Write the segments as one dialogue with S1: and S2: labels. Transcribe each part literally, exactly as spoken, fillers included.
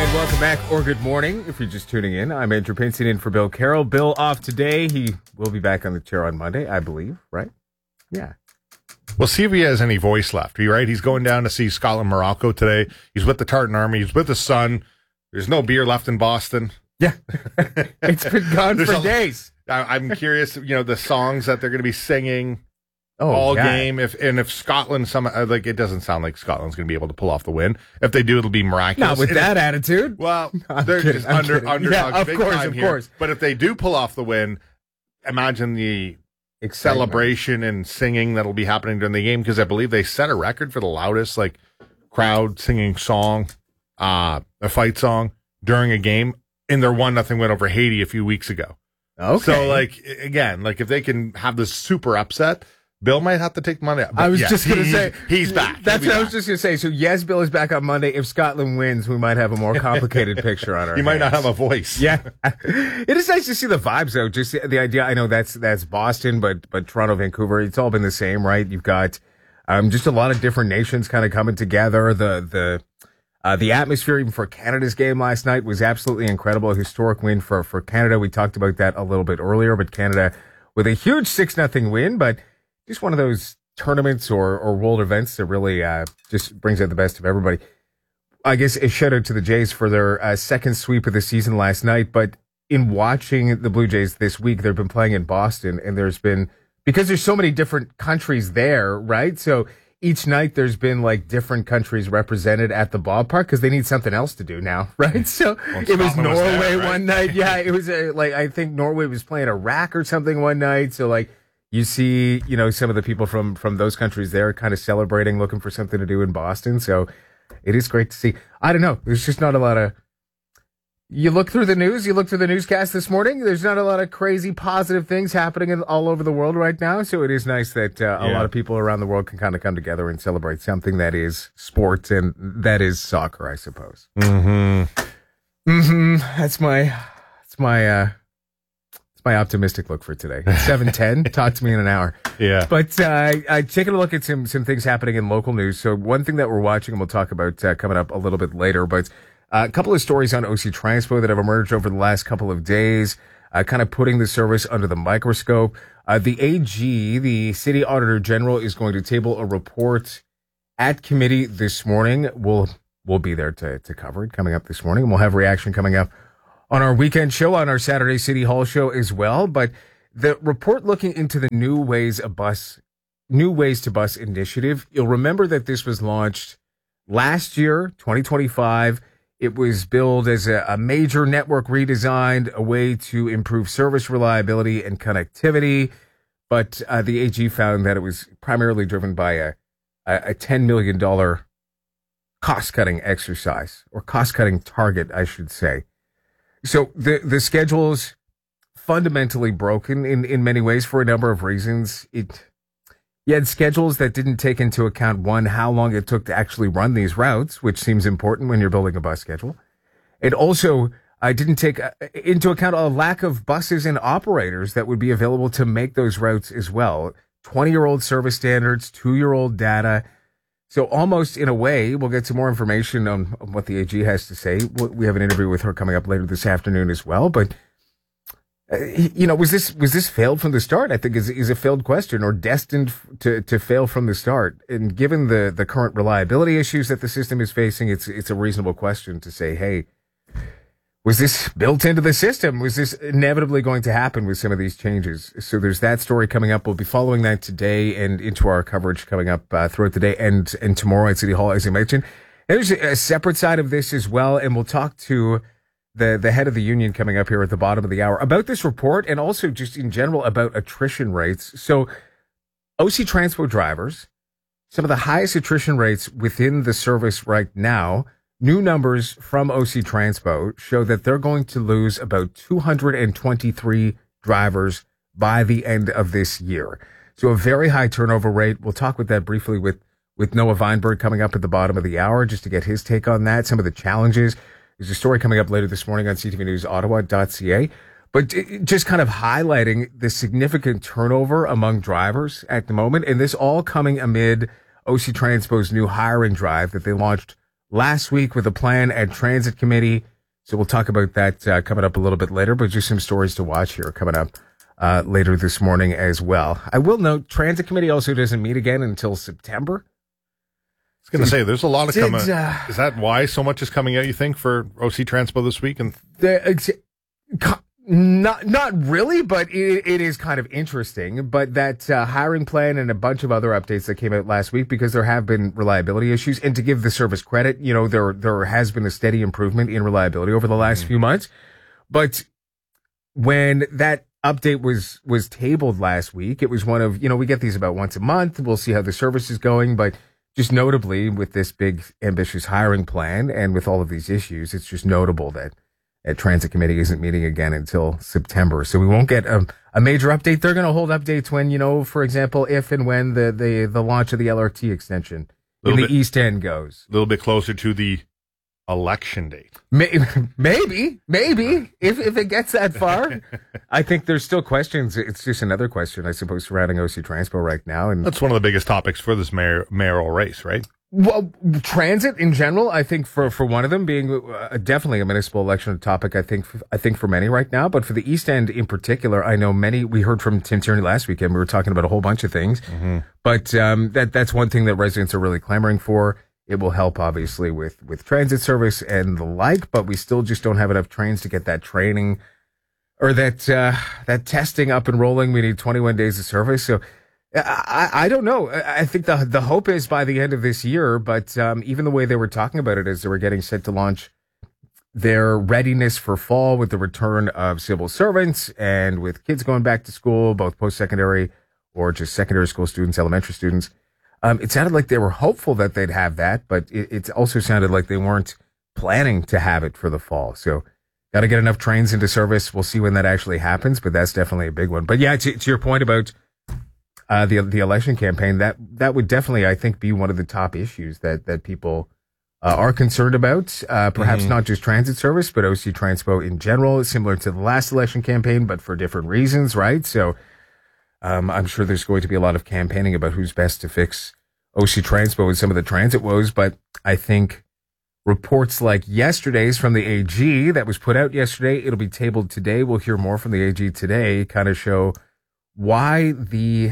S1: and welcome back, or good morning, if you're just tuning in. I'm Andrew Pinson in for Bill Carroll. Bill off today. He will be back on the chair on Monday, I believe, right? Yeah.
S2: We'll see if he has any voice left. Are you right? He's going down to see Scotland, Morocco today. He's with the Tartan Army. He's with his son. There's no beer left in Boston.
S1: Yeah. It's been gone for
S2: a,
S1: days.
S2: I, I'm curious, you know, the songs that they're going to be singing
S1: oh,
S2: all
S1: yeah.
S2: game. If And if Scotland, some like it doesn't sound like Scotland's going to be able to pull off the win. If they do, it'll be miraculous.
S1: Not with
S2: it,
S1: that attitude.
S2: Well,
S1: I'm
S2: they're
S1: kidding,
S2: just
S1: I'm
S2: under,
S1: kidding.
S2: underdogs
S1: Yeah, of
S2: big
S1: course,
S2: time
S1: of
S2: here.
S1: course.
S2: But if they do pull off the win, imagine the
S1: Excitement.
S2: celebration and singing that'll be happening during the game, because I believe they set a record for the loudest like crowd singing song, uh, a fight song during a game in their one nothing win over Haiti a few weeks ago.
S1: Okay.
S2: So like again, like if they can have this super upset, Bill might have to take money out. But
S1: I was
S2: yeah,
S1: just going to
S2: he-
S1: say.
S2: he's back.
S1: That's
S2: He'll
S1: what
S2: be
S1: I was
S2: back.
S1: just going to say. So, yes, Bill is back on Monday. If Scotland wins, we might have a more complicated picture on our
S2: He might not
S1: hands.
S2: have a voice.
S1: Yeah. It is nice to see the vibes, though. Just the, the idea. I know that's that's Boston, but but Toronto, Vancouver, it's all been the same, right? You've got um, just a lot of different nations kind of coming together. The the uh, the atmosphere, even for Canada's game last night, was absolutely incredible. A historic win for, for Canada. We talked about that a little bit earlier, but Canada with a huge six nothing win, but just one of those tournaments or, or world events that really uh, just brings out the best of everybody. I guess a shout out to the Jays for their uh, second sweep of the season last night. But in watching the Blue Jays this week, they've been playing in Boston, and there's been, because there's so many different countries there, right? So each night there's been like different countries represented at the ballpark because they need something else to do now, right? So
S2: Well,
S1: it was
S2: Scotland was
S1: Norway
S2: there, right?
S1: one night. Yeah, it was uh, like, I think Norway was playing Iraq or something one night. So like, you see, you know, some of the people from, from those countries there kind of celebrating, looking for something to do in Boston. So it is great to see. I don't know. There's just not a lot of, you look through the news, you look through the newscast this morning, there's not a lot of crazy positive things happening in, all over the world right now. So it is nice that uh, a
S2: Yeah.
S1: lot of people around the world can kind of come together and celebrate something that is sports, and that is soccer, I suppose.
S2: Mm-hmm.
S1: Mm-hmm. That's my, that's my, uh, it's my optimistic look for today. seven ten. Talk to me in an hour.
S2: Yeah.
S1: But uh, I taking a look at some some things happening in local news. So one thing that we're watching, and we'll talk about uh, coming up a little bit later, but uh, a couple of stories on O C Transpo that have emerged over the last couple of days, uh, kind of putting the service under the microscope. Uh, the A G, the City Auditor General, is going to table a report at committee this morning. We'll we'll be there to to cover it coming up this morning, and we'll have reaction coming up on our weekend show, on our Saturday City Hall show as well. But the report looking into the new ways a bus, new ways to bus initiative. You'll remember that this was launched last year, twenty twenty-five. It was billed as a, a major network redesign, a way to improve service reliability and connectivity. But uh, the A G found that it was primarily driven by a, a, a ten million dollars cost-cutting exercise, or cost-cutting target, I should say. So the the schedule's fundamentally broken in, in many ways for a number of reasons. It you had schedules that didn't take into account, one, how long it took to actually run these routes, which seems important when you're building a bus schedule. It also uh, didn't take uh, into account a lack of buses and operators that would be available to make those routes as well. twenty-year-old service standards, two-year-old data. So almost in a way, we'll get some more information on, on what the A G has to say. We have an interview with her coming up later this afternoon as well. But, uh, you know, was this was this failed from the start? I think is is a failed question, or destined to, to fail from the start. And given the, the current reliability issues that the system is facing, it's it's a reasonable question to say, hey, was this built into the system? Was this inevitably going to happen with some of these changes? So there's that story coming up. We'll be following that today and into our coverage coming up uh, throughout the day and, and tomorrow at City Hall, as I mentioned. And there's a, a separate side of this as well. And we'll talk to the, the head of the union coming up here at the bottom of the hour about this report, and also just in general about attrition rates. So O C Transpo drivers, some of the highest attrition rates within the service right now. New numbers from O C Transpo show that they're going to lose about two hundred twenty-three drivers by the end of this year. So a very high turnover rate. We'll talk with that briefly with, with Noah Weinberg coming up at the bottom of the hour, just to get his take on that, some of the challenges. There's a story coming up later this morning on C T V News Ottawa dot C A. But just kind of highlighting the significant turnover among drivers at the moment. And this all coming amid O C Transpo's new hiring drive that they launched last week with a plan at Transit Committee. So we'll talk about that uh, coming up a little bit later, but just some stories to watch here coming up uh, later this morning as well. I will note Transit Committee also doesn't meet again until September.
S2: I was going to say, there's a lot of
S1: Did,
S2: coming.
S1: uh,
S2: Is that why so much is coming out, you think, for O C Transpo this week? And
S1: The, ex- co- not not really, but it, it is kind of interesting. But that uh, hiring plan and a bunch of other updates that came out last week, because there have been reliability issues. And to give the service credit, you know, there there has been a steady improvement in reliability over the last mm-hmm. few months. But when that update was was tabled last week, it was one of, you know, we get these about once a month. We'll see how the service is going, but just notably with this big ambitious hiring plan and with all of these issues, it's just notable that a Transit Committee isn't meeting again until September. So we won't get a, a major update. They're going to hold updates when, you know, for example, if and when the, the, the launch of the L R T extension in the bit, East End goes.
S2: A little bit closer to the election date.
S1: Maybe, maybe, maybe if, if it gets that far. I think there's still questions. It's just another question, I suppose, surrounding O C Transpo right now. And
S2: that's one of the biggest topics for this mayor, mayoral race, right?
S1: Well, transit in general, I think for, for one of them being uh, definitely a municipal election topic, I think, I think for many right now, but for the East End in particular, I know many, we heard from Tim Tierney last weekend. We were talking about a whole bunch of things, mm-hmm. but, um, that, that's one thing that residents are really clamoring for. It will help obviously with, with transit service and the like, but we still just don't have enough trains to get that training or that, uh, that testing up and rolling. We need twenty-one days of service. So, I, I don't know. I think the the hope is by the end of this year, but um, even the way they were talking about it as they were getting set to launch their readiness for fall with the return of civil servants and with kids going back to school, both post-secondary or just secondary school students, elementary students, um, it sounded like they were hopeful that they'd have that, but it, it also sounded like they weren't planning to have it for the fall. So got to get enough trains into service. We'll see when that actually happens, but that's definitely a big one. But yeah, to, to your point about Uh, the the election campaign, that that would definitely, I think, be one of the top issues that that people uh, are concerned about. Uh, perhaps mm-hmm. not just transit service, but O C Transpo in general, similar to the last election campaign, but for different reasons, right? So um, I'm sure there's going to be a lot of campaigning about who's best to fix O C Transpo and some of the transit woes. But I think reports like yesterday's from the A G that was put out yesterday, it'll be tabled today. We'll hear more from the A G today, kind of show why the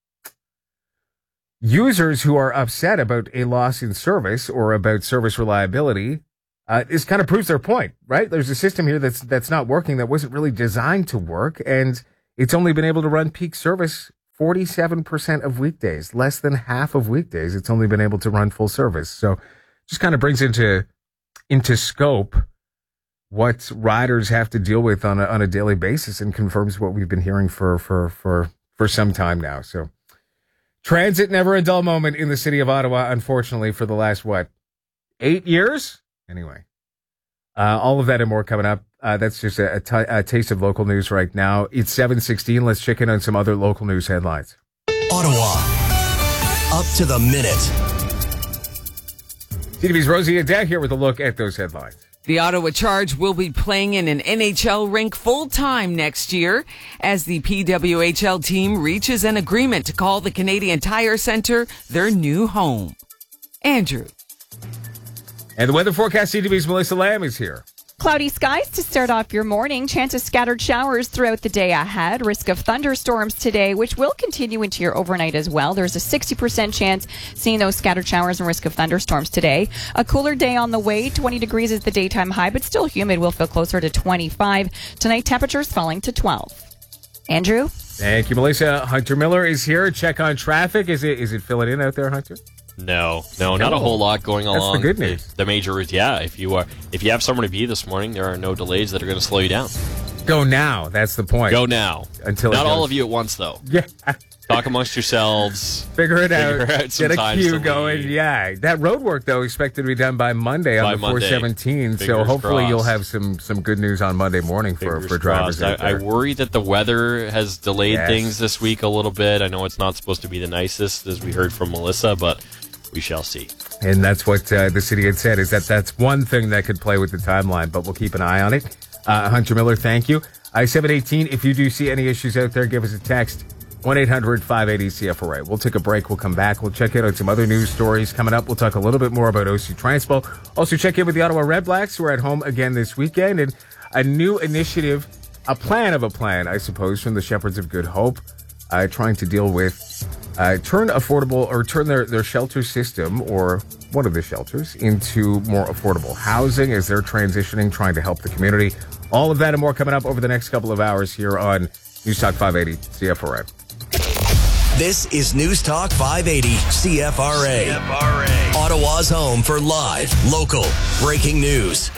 S1: users who are upset about a loss in service or about service reliability, uh, this kind of proves their point, right? There's a system here that's that's not working, that wasn't really designed to work, and it's only been able to run peak service forty-seven percent of weekdays, less than half of weekdays. It's only been able to run full service. So just kind of brings into into scope what riders have to deal with on a, on a daily basis and confirms what we've been hearing for for for for some time now. So transit, never a dull moment in the city of Ottawa, unfortunately, for the last, what, eight years? Anyway, uh, all of that and more coming up. Uh, that's just a, a, t- a taste of local news right now. It's seven sixteen. Let's check in on some other local news headlines.
S3: Ottawa, up to the minute.
S1: C T V's Rosie Adair here with a look at those headlines.
S4: The Ottawa Charge will be playing in an N H L rink full-time next year as the P W H L team reaches an agreement to call the Canadian Tire Centre their new home. Andrew.
S1: And the weather forecast, C T V's Melissa Lamb is here.
S5: Cloudy skies to start off your morning. Chance of scattered showers throughout the day ahead. Risk of thunderstorms today, which will continue into your overnight as well. There's a sixty percent chance seeing those scattered showers and risk of thunderstorms today. A cooler day on the way. twenty degrees is the daytime high, but still humid. Will feel closer to twenty-five. Tonight, temperatures falling to twelve. Andrew?
S1: Thank you, Melissa. Hunter Miller is here. Check on traffic. Is it is it filling in out there, Hunter?
S6: No, no, not
S1: No.
S6: a whole lot going
S1: That's
S6: along
S1: the good news.
S6: The, the major routes. Yeah, if you are, if you have somewhere to be this morning, there are no delays that are going to slow you down.
S1: Go now. That's the point.
S6: Go now.
S1: Until it
S6: not all
S1: goes-
S6: of you at once, though.
S1: Yeah.
S6: Talk amongst yourselves.
S1: Figure it out.
S6: Figure out some
S1: Get a
S6: times
S1: queue
S6: to
S1: going.
S6: leave.
S1: Yeah. That road work, though, expected to be done by Monday
S6: By
S1: on the
S6: Monday.
S1: four seventeen. So
S6: Fingers
S1: hopefully you'll
S6: crossed.
S1: have some, some good news on Monday morning for,
S6: Fingers
S1: for drivers
S6: crossed.
S1: out
S6: I, I
S1: there.
S6: worry that the weather has delayed
S1: Yes.
S6: things this week a little bit. I know it's not supposed to be the nicest, as we heard from Melissa, but we shall see.
S1: And that's what uh, the city had said, is that that's one thing that could play with the timeline, but we'll keep an eye on it. Uh, Hunter Miller, thank you. I seven eighteen, if you do see any issues out there, give us a text. one eight hundred five eighty C F R A. We'll take a break. We'll come back. We'll check in on some other news stories coming up. We'll talk a little bit more about O C Transpo. Also check in with the Ottawa Redblacks, who are at home again this weekend. And a new initiative, a plan of a plan, I suppose, from the Shepherds of Good Hope, uh, trying to deal with, uh, turn affordable, or turn their, their shelter system, or one of the shelters, into more affordable housing as they're transitioning, trying to help the community. All of that and more coming up over the next couple of hours here on News Talk five eighty C F R A.
S3: This is News Talk five eighty C F R A. C F R A. Ottawa's home for live, local, breaking news.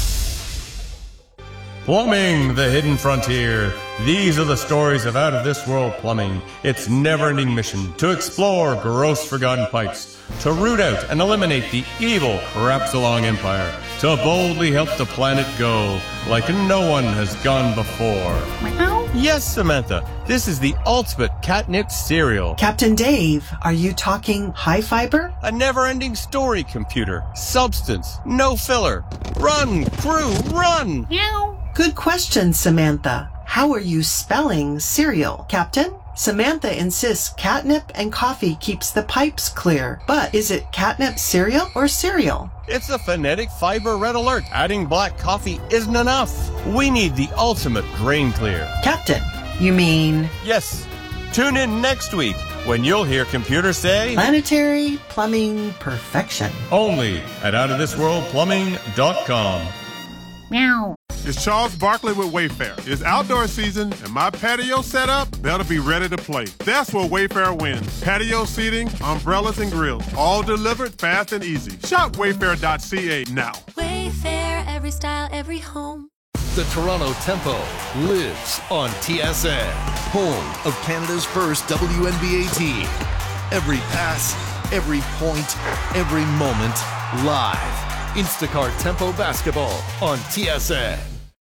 S7: Plumbing, the hidden frontier. These are the stories of out-of-this-world plumbing. Its never-ending mission to explore gross forgotten pipes, to root out and eliminate the evil Crapsalong Empire, to boldly help the planet go like no one has gone before.
S8: Meow.
S7: Yes, Samantha, this is the ultimate catnip cereal.
S8: Captain Dave, are you talking high fiber?
S7: A never-ending story, computer. Substance, no filler. Run, crew, run!
S8: Meow. Good question, Samantha. How are you spelling cereal, Captain? Samantha insists catnip and coffee keeps the pipes clear. But is it catnip cereal or cereal?
S7: It's a phonetic fiber red alert. Adding black coffee isn't enough. We need the ultimate grain clear.
S8: Captain, you mean?
S7: Yes. Tune in next week when you'll hear computers say
S8: Planetary Plumbing Perfection.
S7: Only at out of this world plumbing dot com.
S8: Meow.
S9: It's Charles Barkley with Wayfair. It's outdoor season, and my patio setup, that'll be ready to play. That's where Wayfair wins. Patio seating, umbrellas, and grills, all delivered fast and easy. Shop wayfair dot c a now.
S10: Wayfair, every style, every home.
S11: The Toronto Tempo lives on T S N, home of Canada's first W N B A team. Every pass, every point, every moment, live. Instacart Tempo Basketball on T S N.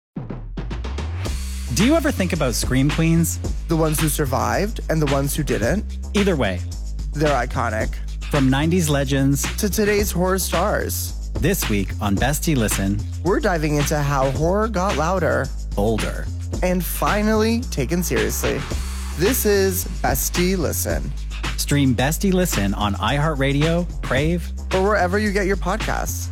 S12: Do you ever think about Scream Queens?
S13: The ones who survived and the ones who didn't.
S12: Either way,
S13: they're iconic.
S12: From nineties legends
S13: to today's horror stars.
S12: This week on Bestie Listen,
S13: we're diving into how horror got louder,
S12: bolder,
S13: and finally taken seriously. This is Bestie Listen.
S12: Stream Bestie Listen on iHeartRadio, Crave,
S13: or wherever you get your podcasts.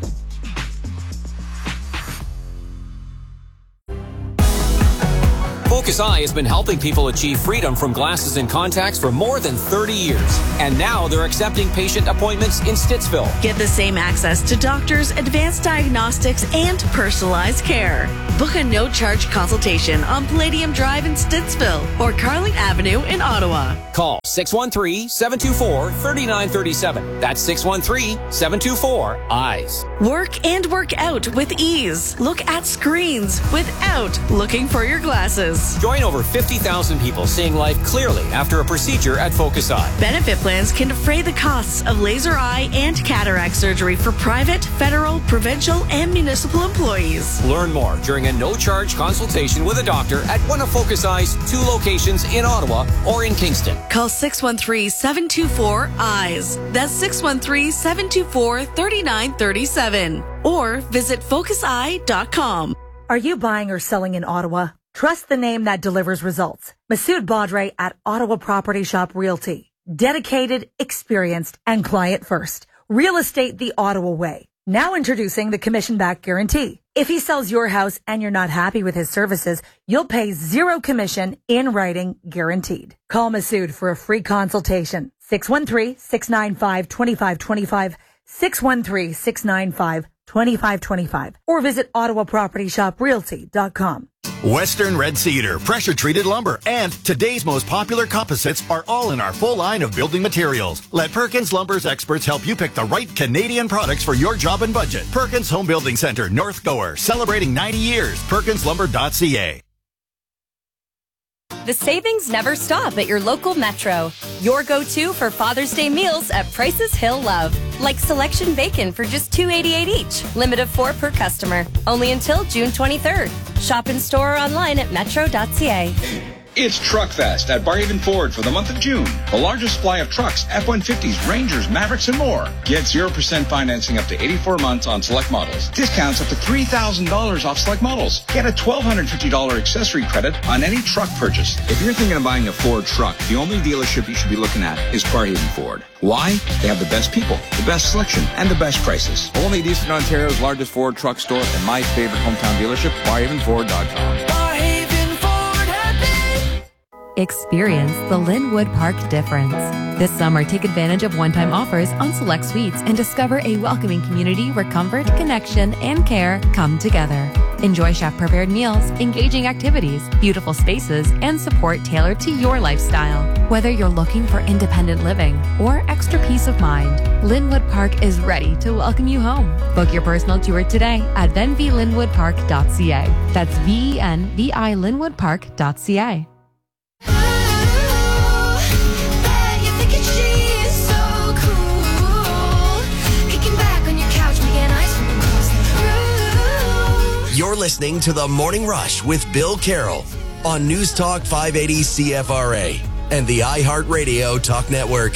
S14: Focus Eye has been helping people achieve freedom from glasses and contacts for more than thirty years. And now they're accepting patient appointments in Stittsville.
S15: Get the same access to doctors, advanced diagnostics, and personalized care. Book a no-charge consultation on Palladium Drive in Stittsville or Carling Avenue in Ottawa.
S14: Call six one three, seven two four, three nine three seven. That's six one three, seven two four, eyes.
S15: Work and work out with ease. Look at screens without looking for your glasses.
S14: Join over fifty thousand people seeing life clearly after a procedure at Focus Eye.
S15: Benefit plans can defray the costs of laser eye and cataract surgery for private, federal, provincial, and municipal employees.
S14: Learn more during a no-charge consultation with a doctor at one of Focus Eye's two locations in Ottawa or in Kingston.
S15: Call six one three, seven two four, eyes. That's six one three, seven two four, three nine three seven. Or visit focus eye dot com.
S16: Are you buying or selling in Ottawa? Trust the name that delivers results. Masood Badre at Ottawa Property Shop Realty. Dedicated, experienced, and client first. Real estate the Ottawa way. Now introducing the commission-back guarantee. If he sells your house and you're not happy with his services, you'll pay zero commission in writing guaranteed. Call Masood for a free consultation. six one three, six nine five, two five two five, six one three, six nine five, two five two five, or visit ottawa property shop realty dot com.
S17: Western Red Cedar, pressure-treated lumber, and today's most popular composites are all in our full line of building materials. Let Perkins Lumber's experts help you pick the right Canadian products for your job and budget. Perkins Home Building Center, North Gower, celebrating ninety years. perkins lumber dot c a.
S18: The savings never stop at your local Metro. Your go-to for Father's Day meals at prices he'll love. Like selection bacon for just two dollars and eighty-eight cents each. Limit of four per customer. Only until June twenty-third. Shop in store or online at metro dot c a.
S19: It's Truck Fest at Barhaven Ford for the month of June. The largest supply of trucks, F one fifties, Rangers, Mavericks, and more. Get zero percent financing up to eighty-four months on select models. Discounts up to three thousand dollars off select models. Get a one thousand two hundred fifty dollars accessory credit on any truck purchase. If you're thinking of buying a Ford truck, the only dealership you should be looking at is Barhaven Ford. Why? They have the best people, the best selection, and the best prices. Only at Eastern Ontario's largest Ford truck store and my favorite hometown dealership, barhaven ford dot com.
S20: Experience the Linwood Park difference. This summer, take advantage of one-time offers on select suites and discover a welcoming community where comfort, connection, and care come together. Enjoy chef-prepared meals, engaging activities, beautiful spaces, and support tailored to your lifestyle. Whether you're looking for independent living or extra peace of mind, Linwood Park is ready to welcome you home. Book your personal tour today at venvi linwood park dot c a. That's V E N V I linwood park dot c a.
S3: You're listening to The Morning Rush with Bill Carroll on News Talk five eighty C F R A and the iHeartRadio Talk Network.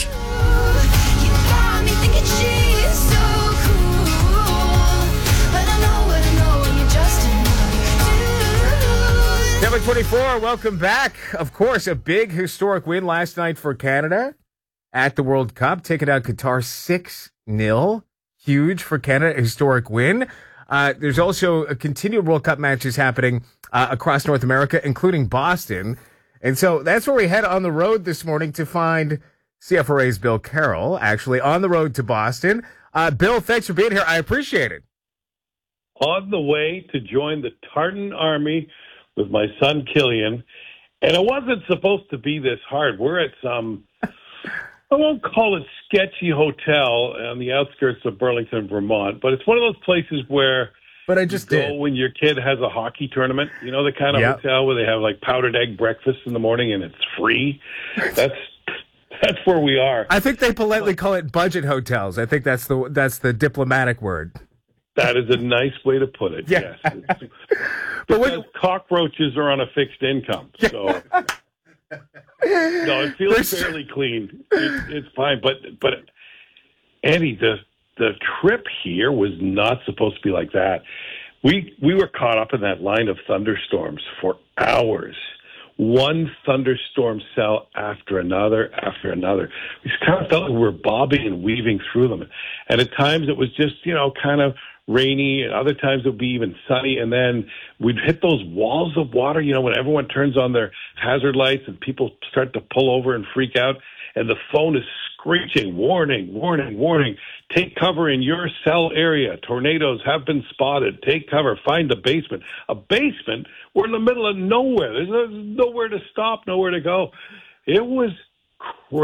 S1: Number twenty-four, welcome back. Of course, a big historic win last night for Canada at the World Cup, taking out Qatar six nil. Huge for Canada, a historic win. Uh, there's also a continued World Cup matches happening uh, across North America, including Boston. And so that's where we head on the road this morning to find C F R A's Bill Carroll, actually on the road to Boston. Uh, Bill, thanks for being here. I appreciate it.
S21: On the way to join the Tartan Army with my son, Killian. And it wasn't supposed to be this hard. We're at some, I won't call it sketchy hotel on the outskirts of Burlington, Vermont, but it's one of those places where
S1: but I just
S21: you go
S1: did.
S21: when your kid has a hockey tournament. You know, the kind of
S1: Yep.
S21: hotel where they have like powdered egg breakfast in the morning and it's free. That's that's where we are.
S1: I think they politely call it budget hotels. I think that's the that's the diplomatic word.
S21: That is a nice way to put it,
S1: Yeah.
S21: yes. It's, because cockroaches are on a fixed income, so... No, it feels fairly clean. It, it's fine, but but Eddie, the the trip here was not supposed to be like that. We we were caught up in that line of thunderstorms for hours. One thunderstorm cell after another after another. We just kind of felt like we were bobbing and weaving through them. And at times it was just, you know, kind of rainy. And other times it would be even sunny. And then we'd hit those walls of water, you know, when everyone turns on their hazard lights and people start to pull over and freak out. And the phone is screeching, warning, warning, warning. Take cover in your cell area. Tornadoes have been spotted. Take cover. Find the basement. A basement? We're in the middle of nowhere. There's nowhere to stop, nowhere to go. It was crazy.